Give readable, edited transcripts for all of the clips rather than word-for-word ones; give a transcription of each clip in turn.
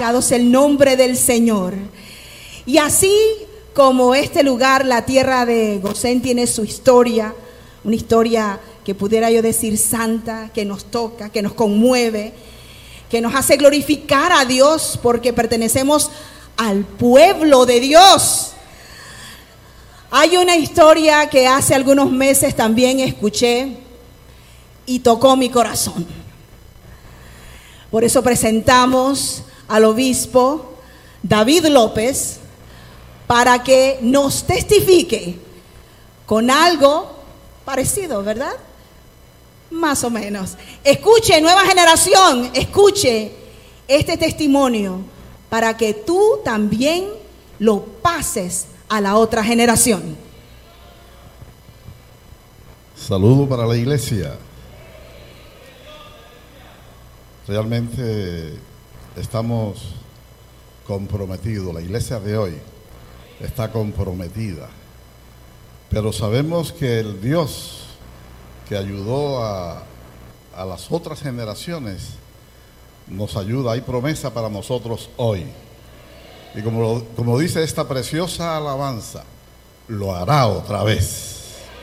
Glorificado sea el nombre del Señor. Y así como este lugar, la tierra de Gosén, tiene su historia, una historia que pudiera yo decir santa, que nos toca, que nos conmueve, que nos hace glorificar a Dios porque pertenecemos al pueblo de Dios. Hay una historia que hace algunos meses también escuché y tocó mi corazón. Por eso presentamos al obispo David López para que nos testifique con algo parecido, ¿verdad? Más o menos. Escuche, nueva generación, escuche este testimonio para que tú también lo pases a la otra generación. Saludo para la iglesia. Realmente estamos comprometidos, la iglesia de hoy está comprometida, pero sabemos que el Dios que ayudó a las otras generaciones nos ayuda, hay promesa para nosotros hoy. Y como dice esta preciosa alabanza, lo hará otra vez.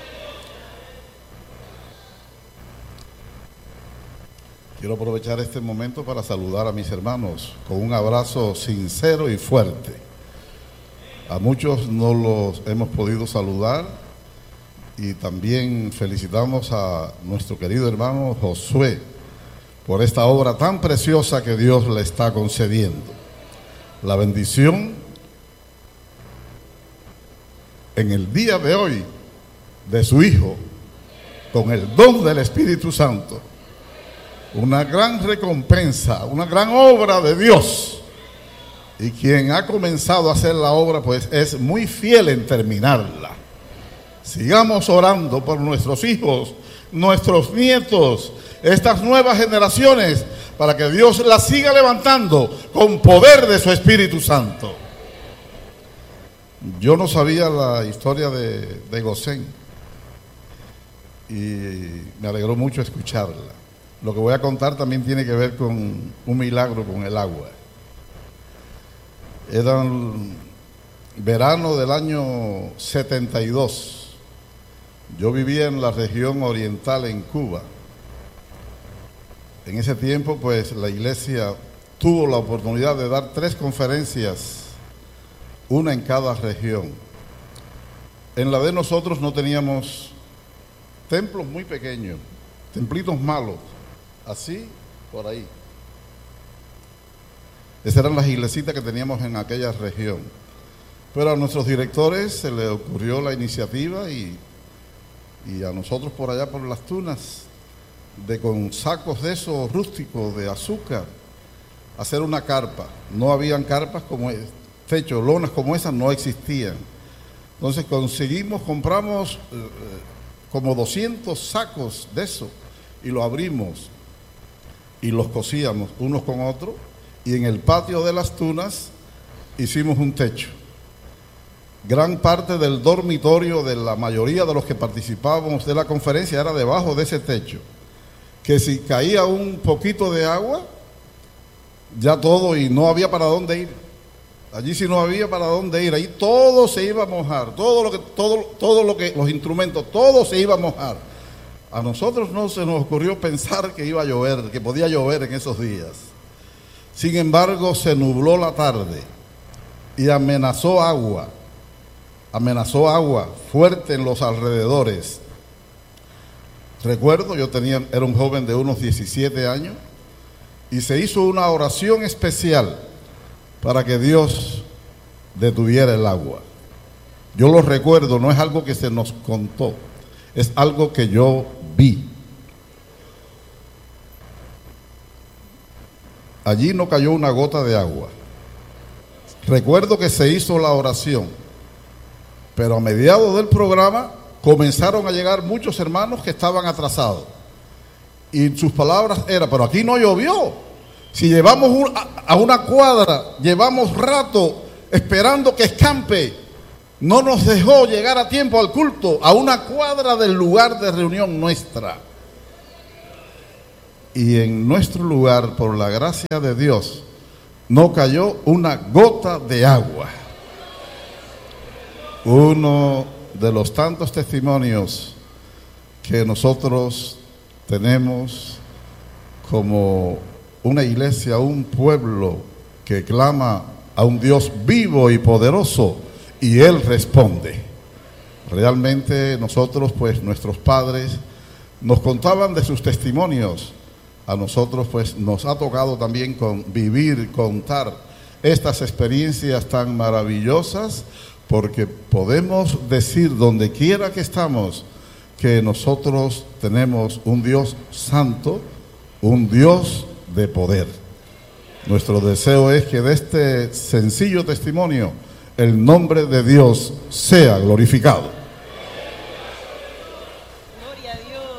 Quiero aprovechar este momento para saludar a mis hermanos con un abrazo sincero y fuerte. A muchos no los hemos podido saludar y también felicitamos a nuestro querido hermano Josué por esta obra tan preciosa que Dios le está concediendo. La bendición en el día de hoy de su Hijo con el don del Espíritu Santo. Una gran recompensa, una gran obra de Dios. Y quien ha comenzado a hacer la obra, pues es muy fiel en terminarla. Sigamos orando por nuestros hijos, nuestros nietos, estas nuevas generaciones, para que Dios las siga levantando con poder de su Espíritu Santo. Yo no sabía la historia de Gosén y me alegró mucho escucharla. Lo que voy a contar también tiene que ver con un milagro con el agua. Era el verano del año 72. Yo vivía en la región oriental en Cuba. En ese tiempo, pues, la iglesia tuvo la oportunidad de dar 3 conferencias, una en cada región. En la de nosotros no teníamos templos muy pequeños, templitos malos, así, por ahí. Esas eran las iglesitas que teníamos en aquella región. Pero a nuestros directores se les ocurrió la iniciativa y a nosotros por allá por las Tunas, de con sacos de esos rústicos de azúcar, hacer una carpa. No habían carpas como techo, lonas como esas no existían. Entonces compramos como 200 sacos de eso y lo abrimos y los cosíamos unos con otros, y en el patio de las Tunas hicimos un techo. Gran parte del dormitorio de la mayoría de los que participábamos de la conferencia era debajo de ese techo, que si caía un poquito de agua, ya todo, y no había para dónde ir. Allí sí no había para dónde ir, ahí todo se iba a mojar, todo lo que los instrumentos, todo se iba a mojar. A nosotros no se nos ocurrió pensar que iba a llover, que podía llover en esos días. Sin embargo, se nubló la tarde y amenazó agua fuerte en los alrededores. Recuerdo, era un joven de unos 17 años y se hizo una oración especial para que Dios detuviera el agua. Yo lo recuerdo, no es algo que se nos contó, es algo que yo vi. Allí no cayó una gota de agua. Recuerdo que se hizo la oración, pero a mediados del programa comenzaron a llegar muchos hermanos que estaban atrasados. Y sus palabras eran: pero aquí no llovió. Si llevamos a una cuadra, llevamos rato esperando que escampe. No nos dejó llegar a tiempo al culto, a una cuadra del lugar de reunión nuestra. Y en nuestro lugar, por la gracia de Dios, no cayó una gota de agua. Uno de los tantos testimonios que nosotros tenemos como una iglesia, un pueblo que clama a un Dios vivo y poderoso, y Él responde. Realmente nosotros, pues nuestros padres nos contaban de sus testimonios. A nosotros pues nos ha tocado también vivir, contar estas experiencias tan maravillosas, porque podemos decir donde quiera que estamos que nosotros tenemos un Dios santo, un Dios de poder. Nuestro deseo es que de este sencillo testimonio el nombre de Dios sea glorificado. Gloria a Dios.